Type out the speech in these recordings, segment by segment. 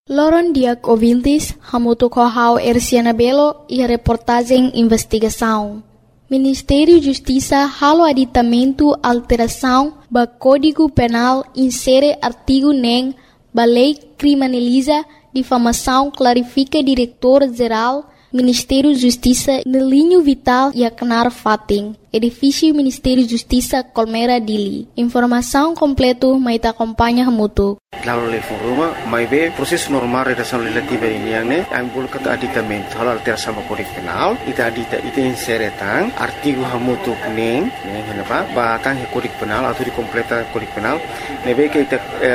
Loron Diak ouvintes, hamuto kohau Erciana Belo e a reportagem investigação. Ministério da Justiça halo aditamento alteração ba Código Penal insere artigo nem ba lei criminaliza difamação clarifica diretor-geral Ministério da Justiça no linho vital e Aknar Fating, edifício Ministério da Justiça Colmeira Dili. Informação completa mai ta acompanha hamuto. Lalu le foruma mai be proses normal redação legislativa ini yang ne ambul kata aditamento hal alteração ba Código Penal ita insere tang artigo hamutu kuning ne kenapa ba tang Código Penal atau di completa Código Penal ne be ke ita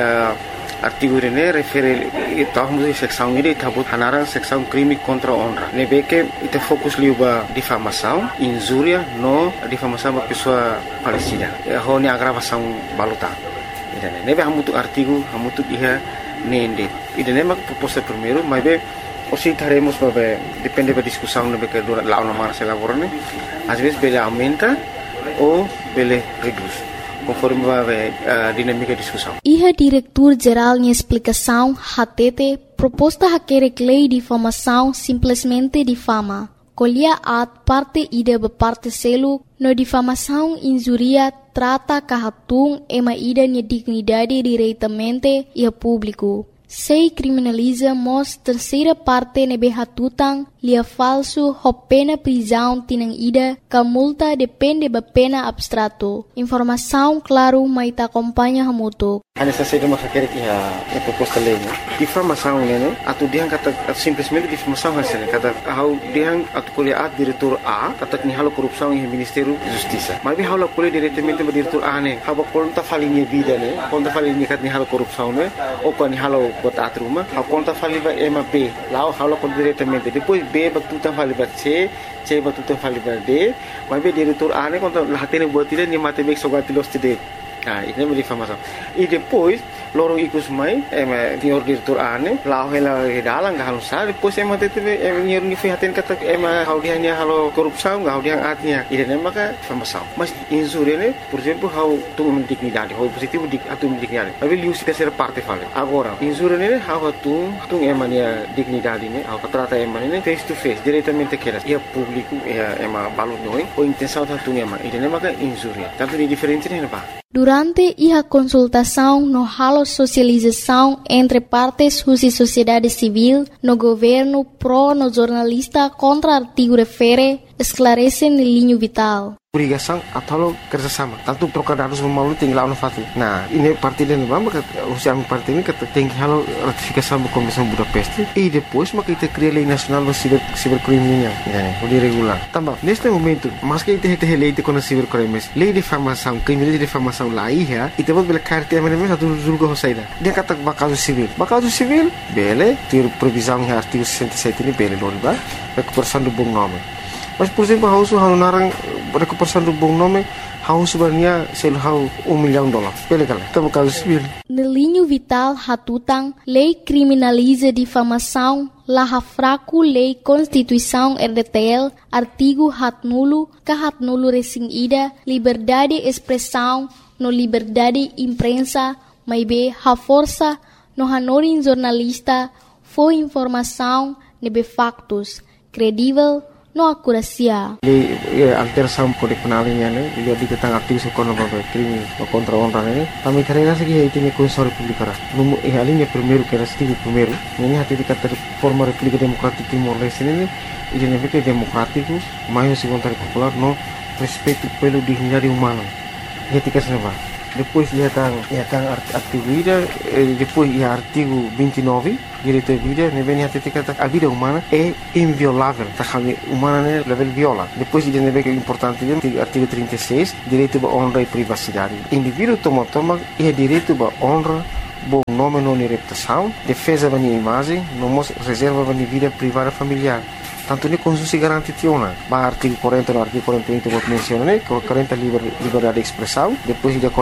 artigo ini refere tahun seksão ini tabut hanarang seksão crime contra honra. Nebe que ite fokus liuba difamação, injúria no difamação ba pessoa falecida. Honi agravação baluta. Idane nebe hamutu artigo hamutu iha nende. Idane mak proposta primeiro, mas be osi taremos ba depende da discussão nebe que dura lá uma se elaborane. Às vezes bele aumenta ou bele reduz. Conforme a dinâmica de discussão. Iha diretor-geral em explicação, HTT, proposta haquere lei de difamação simplesmente difama. Colhia at parte ida be parte selo, no difamação injuria trata kahatung ema ida nia dignidade diretamente e a público. Sei criminaliza mos terceira parte nebe hatutang lia falso ho pena prisão tinang ida ka multa depende ba pena abstrato. Informação claro mai ta acompanha hamuto. Hanya saja mas akhirnya ia proposta lei. Difamação né? Atu dia kata simplesmente difamação hasilnya kata hau dia atu kuliah diretor A kata ni halo korupsi em Ministério da Justiça. Mas bem halo kuliah diretamente ba diretor A né. Haba konta falinha vida né. Konta falinha kat ni halo korupsi né. Opa ni halo buat atruma. Hau konta falinha ba B. Lau halo konta diretamente. Depois B batutan falinha C batutan falinha D. Mas bem diretor A né konta lahatene buat dia ni mate bek sogatilos tide. Nah, ini menjadi difamação. E depois, lorong ikut mai, senhor diretor ane, lau hela dalang gak halus sah. Depois tete senhor ni fihatin kata hau dia ni halo korupsi, hau dia atnya. Ini maka difamação. Mas injúria ne, por exemplo, hau tu dignidade, hau positivo atu dignidade. Tapi liu se terceira parte fale. Agora, injúria ne, hau tu emania dignidade ne, hau trata emania face to face, diretamente que ia público, ia balot noi, ou intenção tu ema. Ini maka injúria. Tanto di diferente ne apa? Durante a consultação no halo socialização entre partes e sociedade civil, no governo pro no jornalista contra artigo refere, esclarece no linho vital. Obrigação atau kerjasama. Tanto trocar dados melalui tinggal no fatu. Nah, ini parti dan bamba usia parti ini kata tinggi halo ratifikasi sama Komisi Budapest. E depois maka kita cria lei nasional do cibercrime yang udah regular. Tambah, neste momento, mas que kita lei de contra cibercrimes, lei de difamação, crime de difamação lá ia, e depois bela carta mesmo satu julga hosaida. Dia kata bakaso civil. Bakaso civil, bele, ter previsão em artigo 67 ini bele loriba, recuperação do bom nome. Mas, por exemplo, hau narang recuperação do bom nome, hau sebenarnya sel hau $1 milhão. Pele kala, tá bakaso civil. No linho vital hatutang, lei criminaliza difamação, laha fraco lei Constituição RDTL, artigo hatnulo, kahatnulo resing ida, liberdade expressão, no liberdade imprensa, maibe ha força, no hanorin jornalista, foi informação, nebe factos, credível, no akurasia. Alteração Código Penal ini dia ditentang aktif sekolah bapak krimi contra honra ini. Kami terima segi itu ni Konstitusi Republik Arab. Numu alinya primeiro que era artigo primeiro. Ini hati dikata forma República Democrática Timor Leste ini identifica democrático, mais vontade popular no respeito pelo dignidade humana. Dia tiga senapa. Depois ia tang artigo ida, depois ia artigo 29, direito à vida, nebe hati dikata a vida humana é inviolável, tá kami humana né level viola. Depois ia nebe que é importante artigo 36, direito à honra e privacidade. Indivíduo toma ia direito à honra, bom nome não reputação, defesa da minha imagem, não reserva da minha vida privada familiar. Tanto ni Konstitusi garanti tiona. Ba artigo 40 no artigo 41 que eu mencionei, 40 liberdade de expressão, depois de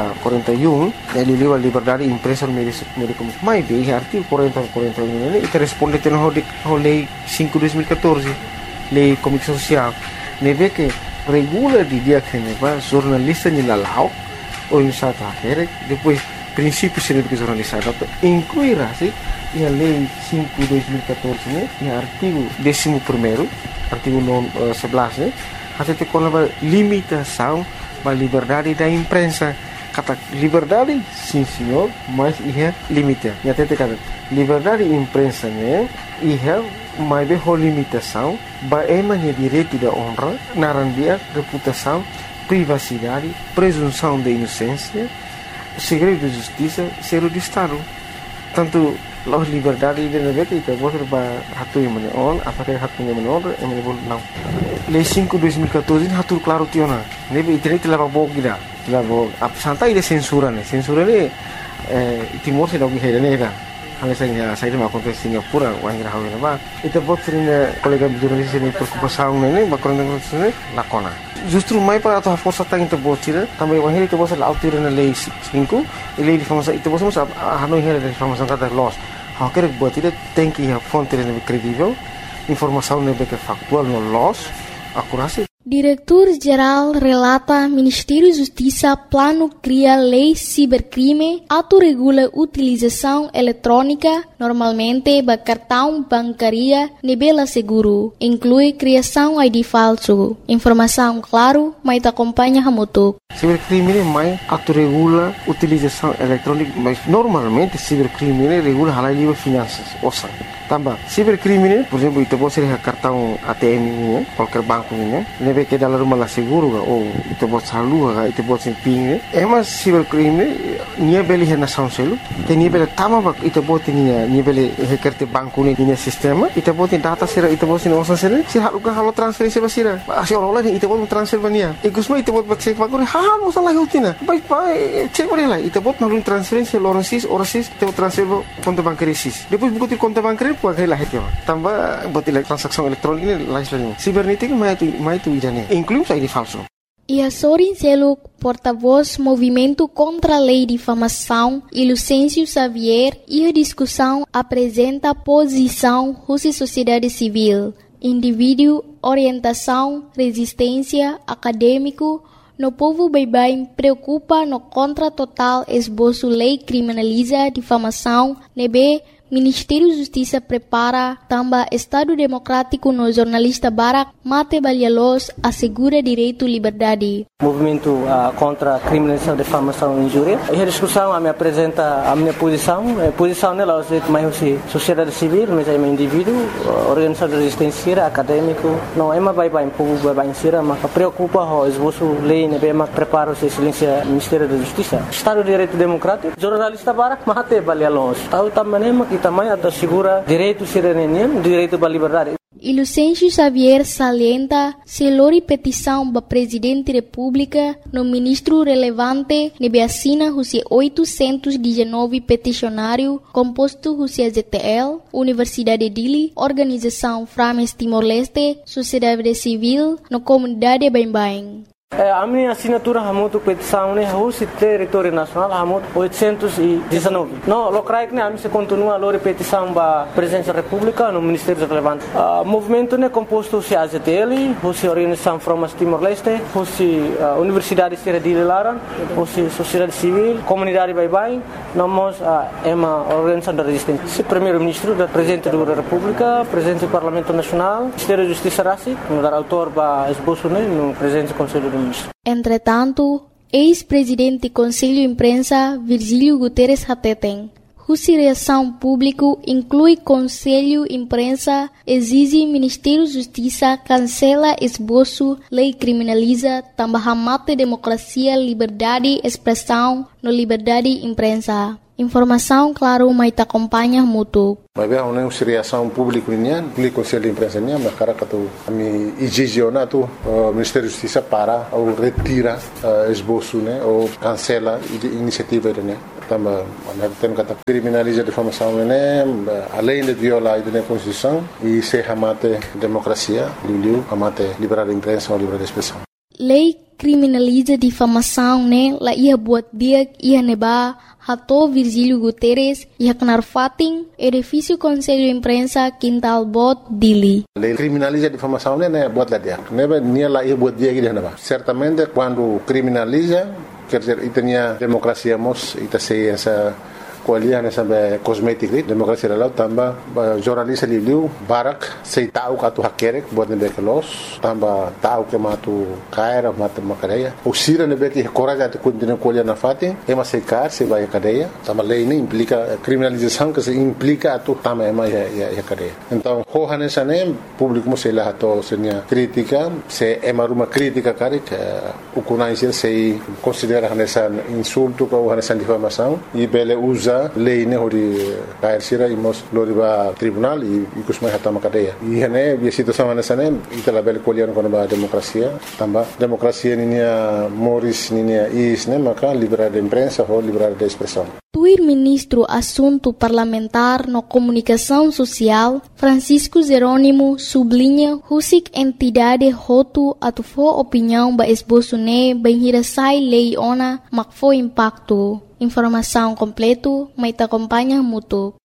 41 ele livre liberdade de imprensa no meio de comunicação. Mas bem, artigo 40 e 41 ele responde à lei 5/2014, lei comunicação social. Neve que regula de dia que neva jornalista ni lalau ou em sata depois princípios de educação jornalista incluirá a Lei 5/2014, né, e o artigo 11º, artigo 11, né, até ter com a limitação da liberdade da imprensa. Kata liberdade, sim senhor, mas é limite. E até ter liberdade da imprensa, né, mas é limitação, é direito da honra, narandia, reputação, privacidade, presunção de inocência, segredo de justiça, segredo de Estado. Tanto as liberdades de negócio que você vai atuar em on, apakah atuar em on, não. Lei 5/2014 atur claro tiona. Nebe internet leva bom gida, leva a santai de censura, né? Censura ne Timor se dog hera ne da. Kalau saya mau kontes Singapura, wang grahau ne ba. Itu buat sering kolega jurnalis ini preocupação ne, bakal ne lakona. Justru mai para a força tá into botira, também o henrique você lá altura na lei 5, e lei de informação, itu você hanoi hera de informação cada loss. Há que botira tem que a fonte ne credível, informação ne que factual no loss, akurasi. Diretor-Geral relata Ministério Justiça plano cria lei cibercrime, autorregula utilização eletrônica, normalmente ba cartão bancária nebela seguro, inclui criação ID falso. Informação claro, mas te acompanha hamutuk. Cibercrime mais autorregula utilização eletrônica, mas normalmente cibercrime regula halal livre finanças, osa. Tambah, cibercrime, por exemplo, itu pode ser cartão ATM ini, qualquer banco ini, nebe que dalam rumah seguro ou itu pode saldo, itu pode ser PIN. Mas cibercrime nia beli hena sanselu, que nia beli tama itu pode nia beli hekerte banco ini nia sistema, itu pode data sira, itu pode nia osan sira, si haluka halu transferensi basira, asi orang lain itu pode transfer bania. Igusma itu pode cek bagore, hal masalah hutina, baik cek boleh lah, itu pode nalun transferensi lorosis, orasis, itu transfer konto bankerisis. Depois buku konto bankeri pakai lah itu, tambah buat transaksi elektronik ini lain. Sibernetik mai tu idane, inclui ID falso. E a Sorin Seluk, porta-voz Movimento contra a Lei de Difamação, e Lucêncio Xavier, e a discussão apresenta a posição Rússia Sociedade Civil, indivíduo, orientação, resistência, acadêmico, no povo bem preocupa no contra total esboço lei criminaliza difamação, nebe Ministério da Justiça prepara também Estado Democrático no jornalista Barak Mate Balhalos assegura direito à liberdade. Movimento contra a criminalização, difamação e injúria. A discussão me apresenta a minha posição. A posição nela é mais sociedade civil, mas é um indivíduo, organização de resistência, acadêmico. Não é mais bem povo bem sira, mas preocupa o esboço lei, né? Mas prepara o silêncio Ministério da Justiça. Estado de Direito Democrático, jornalista Barak Mate Balhalos. Tahu também que também assegura direito cidadania, direito à liberdade. E Lucêncio Xavier salienta se lori petição para Presidente da República no ministro relevante nebe assina os 819 peticionário composto os ZTL, Universidade de Dili, Organização Frames Timor-Leste, Sociedade Civil, no comunidade Bain-Bain. A minha assinatura hamutu petição né Rússia território nacional hamut 819. No locrai que a se continua a petição para presidente da República no Ministério relevante. Movimento né composto se AZTL, Rússia Organização Frames Timor-Leste, Rússia Universidade de Laran, Rússia Sociedade Civil, Comunidade Bain-Bain, nós é uma organização da resistência. Se primeiro-ministro da presidente da República, presidente do Parlamento Nacional, Ministério da Justiça Rassi, no dar autor para esboço né no presidente do Conselho do Entretanto, ex-presidente do Conselho de Imprensa Virgílio Guterres Hateten, cuja reação pública inclui Conselho de Imprensa, exige Ministério da Justiça cancela esboço, lei criminaliza, também mate democracia, liberdade, expressão, no liberdade de imprensa. Informação, claro, mas te acompanha mútuo. Mas bem, uma reação pública nian, o Conselho de Imprensa nian, mas cara que tu ami exigionato o Ministério da Justiça para ou retira esboço, né, ou cancela iniciativa né. Também tem que criminaliza a difamação né, além de violar a Constituição e se ramate democracia, ramate liberdade de imprensa ou liberdade de expressão. Lei criminaliza difamação, né? La ia buat dia ia neba hato Virgílio Guterres ia kenar fating edifício Conselho de Imprensa Quintal Bot Dili. Lei criminaliza difamação, né? Buat lá dia. Neba nia la ia buat dia que neba. Certamente quando criminaliza quer dizer, itania democracia mos, ita sei essa kualiah nessa cosmetic demokrasi dalau tambah jornalis liu barak sei tahu katu hakerek buat nebe kelos tambah tahu ke matu kaira matu makadeia usira nebe que coragem de continuar kualiah na fati ema sei kar sei vai cadeia tambah lei ini implica criminalização que se implica atu tambah ema ya cadeia então ho nessa nem público mo sei lá ato senia crítica se ema rumah crítica karik ukunan sei considera nessa insulto ou nessa difamação e bele usa lei ne hori kair sira imos loriba tribunal e kusmai hatama cadeia e hane bi situação nessa nem itala bele kolian kono ba demokrasia tamba demokrasia ninia moris ninia is ne maka liberdade de imprensa ou liberdade de expressão. O ministro Assunto Parlamentar no Comunicação Social, Francisco Jerônimo, sublinha que entidade roto atufo opinião ba esboço ne bem hirasai lei ona makfo impacto. Informação completo, mas te acompanha muito.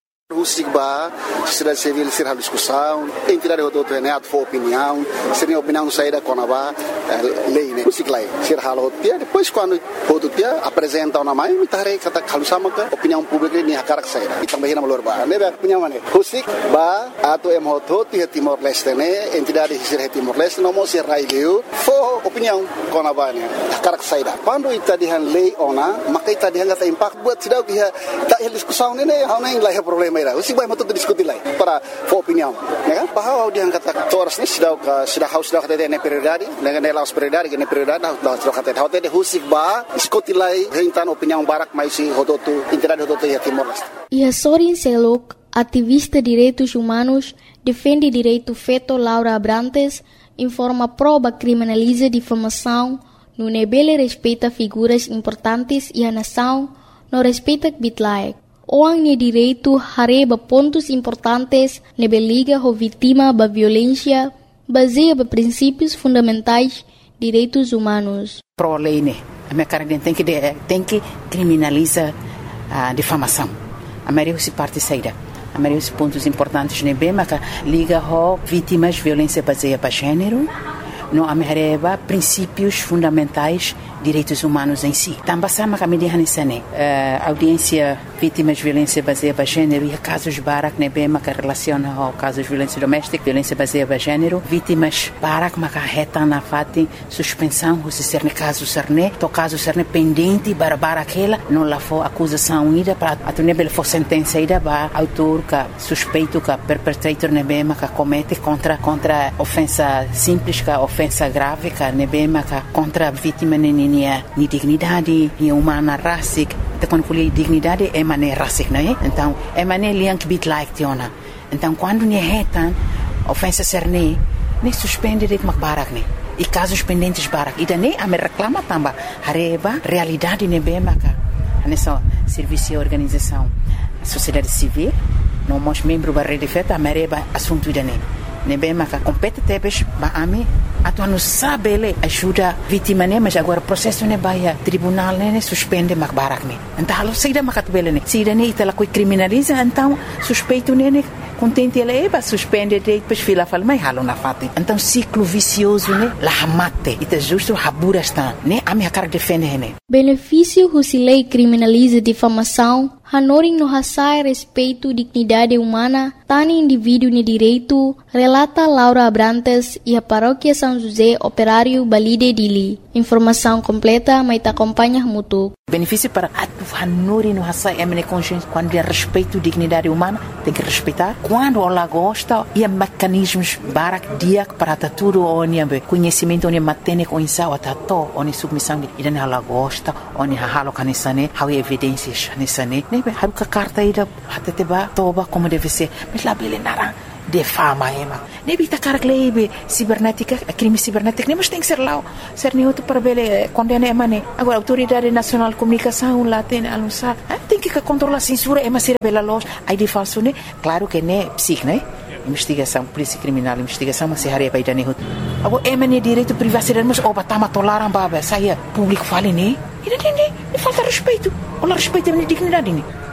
Ba, sociedade civil ser a discussão, entidade roto né for opinião, seria opinião saída com a lei né, lá ser halo dia depois quando roto dia apresenta uma mãe, mitare kata kalau sama ke opinião pública ni hakarak saída. Também na malor ba, né opinião né. Husik ba atau roto dia Timor Leste né, entidade ser Timor Leste não mos ser raileu, for opinião com a ba né, hakarak saída. Quando itadihan lei ona, maka itadihan kata impact buat sidau dia tak discussão né, hau nem lah problema. Usi vai matuk diskuti lai para opinião, né? Bahwa dia kata toras ni sudah kata ne prioridade, dengan nelas prioridade, ne prioridade sudah kata hotel de husik ba diskuti lai rentan opinião barak mais si hodotu entidade hodotu ya Timor Leste. E Sorin Selok, ativista de direitos humanos, defende direito feito Laura Abrantes, informa prova criminaliza difamação, no nebele respeita figuras importantes e a nação, no respeita bitlaek. Orang ni direito hareba pontos importantes nebe liga ho vítima ba violência baseia ba princípios fundamentais direitos humanos. Pro lei né, a minha cara tem que criminalizar a difamação. A maioria se parte saída. A maioria dos pontos importantes nebe mas liga ho vítimas violência baseia ba gênero. No amereba princípios fundamentais direitos humanos em si. Também sama kami dihan isane audiência vítimas de violência baseada em gênero e casos barak nebema que relaciona ao casos de violência doméstica, violência baseada em gênero, vítimas barak maka reta na fati suspensão se ser ne caso serne, to caso serne pendente bara aquela não lá for acusação ida para a nebel for sentença ida ba autor ka suspeito ka perpetrator nebema ka comete contra ofensa simples ka ofensa grave ka nebema ka contra vítima ni dignidade, ni humana rasik. Então quando dignidade é mané rasik, não é? Então é mané liang bit like tiona. Então quando ni retan ofensa serne, nem suspende de barak ne. E casos pendentes barak. E daí a me reclama tamba hareba realidade nebema ka. Nessa serviço e organização sociedade civil, não mos membro da rede feta a mereba assunto idane. Nebema ka compete tebes ba ami atu anu sabele ajuda vítima ne mas agora processo ne baia tribunal ne suspende mak barak ne então halo saída makat bele ne saída ne itala coi criminaliza então suspeito ne contente ele eba suspende de depois fila fala mai halo na fate então ciclo vicioso ne la hamate ita justo habura está ne ami akar defende ne benefício husilei criminaliza difamação Hanoring no hasai respeito dignidade humana, tani indivíduo ni direito, relata Laura Abrantes e a paróquia São José Operário Balide Dili. Informação completa, mas te acompanha muito. Benefício para Hanoring no hasai emene consciência quando é respeito dignidade humana, tem que respeitar. Quando ela gosta, e há mecanismos barak diak para tudo onde conhecimento onde matene com insau atato onde submissão de ida ela gosta, onde halo kanisane, há evidências nisane. Haruka carta ida hateteba toba como deve ser mas lá bele narang defama ema nebi takar klebe cibernética crime cibernético mas tem que ser lá ser neutro para bele condena ema ne agora autoridade nacional de comunicação lá tem anunciar tem que controlar a censura ema ser bela loja aí de falso ne claro que ne psic né investigação polícia criminal investigação mas se haria para idane hut agora ema ne direito privacidade mas obatama tolaram baba saia público fale ne e falta respeito. Olha respeito a minha dignidade.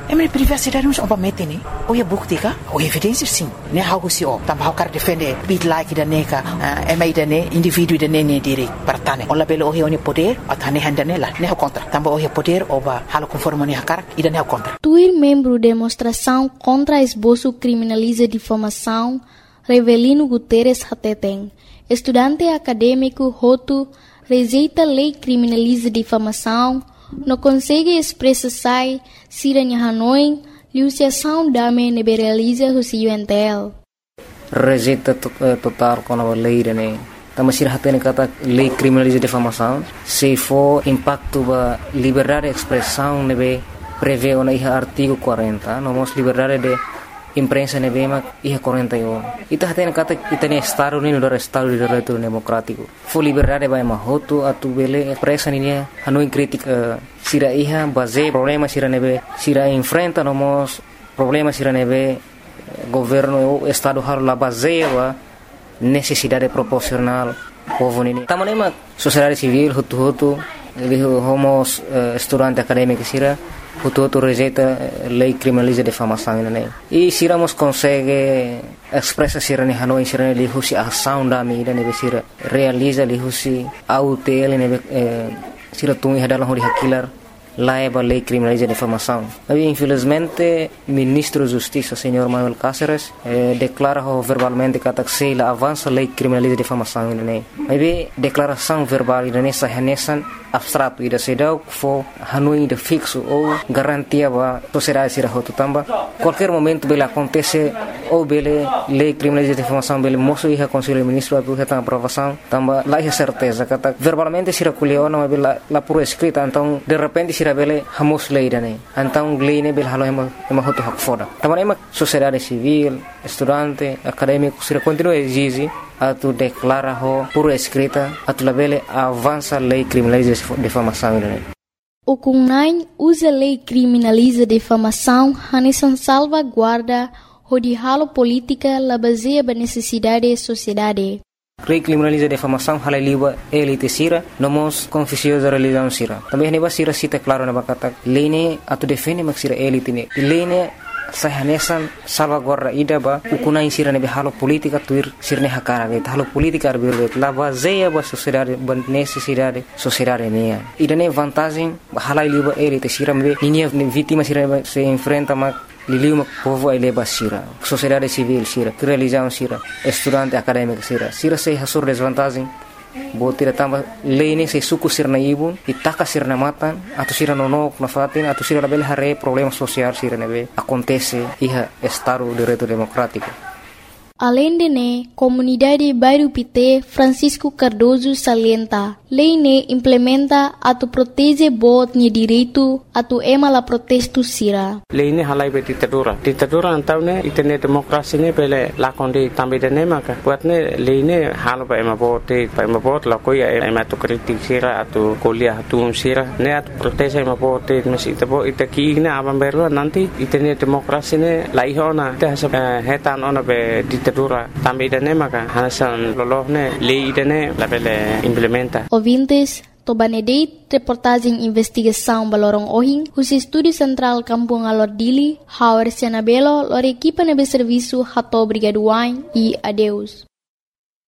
minha privacidade não é mete né ou é bukti ka ou evidência sim né algo se o também quer defender bit like da neca minha da ne indivíduo da ne direito partane ou labelo o é poder atane handane lá né contra também o é poder ou ba halo conforme né cara e da ne contra Tuir membro demonstração contra esboço criminaliza difamação Revelino Guterres Hateteng, estudante acadêmico Hotu, rejeita lei criminaliza difamação, não consegue expressar siranya Hanoi, liuciação dame neberaliza o UNTL. Rejeita total com a lei, né? Também se hatene kata lei criminaliza difamação, se for impacto ba liberdade de expressão nebe prevê na artigo 40, nomos liberdade de imprensa nebema iha 41. Ita hatene kata itane Estado ni no Estado de Direito Democrático. Fo liberdade ba mahoto atu bele expressa ni Hanoi crítica sira iha base problema sira nebe sira enfrenta nomos problema sira nebe governo o Estado har la base ba necessidade proporcional povo ni. Tamanema sociedade civil hutu homos estudante acadêmico sira Hutu rejeita lei criminaliza difamação né e siramos consegue expressa sira ne Hanoi sira ne husi ação da mi ne sira realiza li husi autel ne sira tungi hadalah hori hakilar laiba lei criminaliza difamação. Mas infelizmente ministro da Justiça senhor Manuel Cáceres declara verbalmente que la avança lei criminaliza difamação né. Mas declaração verbal ne sahanesan abstrato ida sedau fo Hanoi de fixo ou garantia ba sociedade sira hotu tamba qualquer momento bela acontece ou bele lei criminaliza difamação bele moço iha conselho ministro atu heta aprovação tamba lá é certeza kata verbalmente sira kuliona mas bela la por escrita então de repente sira bele hamos lei dane então lei ne bele halo ema hotu hak foda tamba ema sociedade civil estudante acadêmico sira continua exige atu declara ho por escrita atu labele avança lei criminaliza difamação né. O CUNAI usa lei criminaliza difamação hanesan salvaguarda hodihalo política la baseia ba necessidade da sociedade. Lei criminaliza difamação halaliwa elite sira nomos confissio da religião sira. Também neba sira cita claro na bakata lei ne atu defende mak sira elite ne. Lei ne sahanesan salvaguarda ida ba ukunai sira nebe halo politika tuir sirne hakara ge halo politika arbirbe la baseia ba sociedade ba necessidade sociedade mea ida ne vantagem halai liba elite sira me ninia vítima sira se enfrenta ma liliu povo ele ba sira sociedade civil sira religião sira estudante acadêmico sira se hasur desvantagem botira tamba lei se suku sirna ibun itaka sirna matan atau sira nonok na fatin atau sira bel hare problema social sira nebe acontece iha Estado de Direito Democrático. Além de ne, comunidade bairro Pité Francisco Cardoso salienta, lei ne implementa atu protege bot ni direito atu ema la protesto sira. Lei ne halai be ditadura antau ne itene demokrasi ne bele lakonde tambe de ne maka buat ne lei ne halo ba ema bot la koya ema tu kritik sira atu kuliah tu sira ne atu protege ema bot mesi itabo itaki ne abam berlo nanti itene demokrasi ne laihona te hetan ona be ditadura tambe de ne maka hanasan loloh ne lei de ne la bele implementa. Ouvintes, Tobanedeit, reportagem investigação Balorong Ohing, o Estúdio Central Kampung Alordili, Hauer Senabelo, lor equipa nebe serviço Hato Brigaduain e adeus.